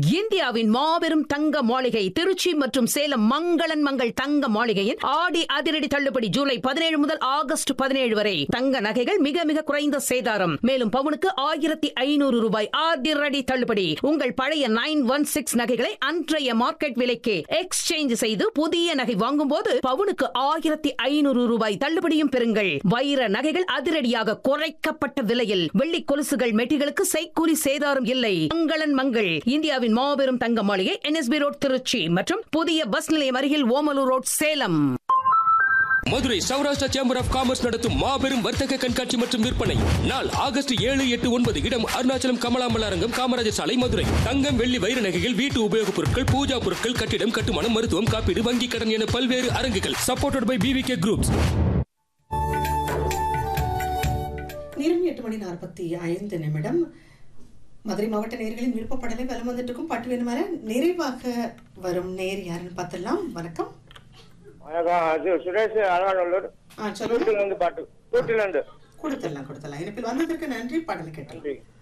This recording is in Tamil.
இந்தியாவின் மாபெரும் தங்க மாளிகை திருச்சி மற்றும் சேலம் மங்களன் மங்கள் தங்க மாளிகையின் ஆடி அதிரடி தள்ளுபடி ஜூலை 17 முதல் ஆகஸ்ட் 17 வரை. தங்க நகைகள் மிக மிக குறைந்த சேதாரம். மேலும் பவுனுக்கு 1500 ரூபாய் அதிரடி தள்ளுபடி. உங்கள் பழைய 916 நகைகளை அன்றைய மார்க்கெட் விலைக்கு எக்ஸ்சேஞ்ச் செய்து புதிய நகை வாங்கும் போது பவுனுக்கு 1500 ரூபாய் தள்ளுபடியும் பெறுங்கள். வைர நகைகள் அதிரடியாக குறைக்கப்பட்ட விலையில். வெள்ளி கொலுசுகள் மெட்டிகளுக்கு செய்கூலி சேதாரம் இல்லை. மங்களன் மங்கள் இந்தியாவின் மாபெரும் தங்க மாளிகை NSB ரோட் திருச்சி மற்றும் புதிய பஸ் நிலையம் அருகில் Omalur road Salem. Madurai Saurashtra chamber of commerce நடத்தும் மாபெரும் வர்த்தக கண்காட்சி மற்றும் விற்பனை நாள் ஆகஸ்ட் 7, 8, 9. இடம் அருணாச்சலம் கமலாம்பல் அரங்கம், காமராஜர் சாலை, மதுரை. தங்கம், வெள்ளி, வைர நகைகள், வீட்டு உபயோகப் பொருட்கள், பூஜா பொருட்கள், கட்டிடம் கட்டுமானம், மருத்துவம், காப்பீடு, வங்கி கடன் என பல்வேறு அரங்குகள். Supported by BVK Groups. நேரம் 8:45. மதுரை மாவட்ட நேயர்களின் விருப்பப்படலை வலம் வந்துட்டு இருக்கும் பாட்டு வேணுமாற நிறைவாக வரும் நேர் யாருன்னு பார்த்துடலாம். வணக்கம். சுரேஷ் அலங்காநல்லூர். சொல்லுங்க. பாட்டு கொடுத்துடலாம். இனிப்பில் வந்ததற்கு நன்றி. பாடலை கேட்டேன்.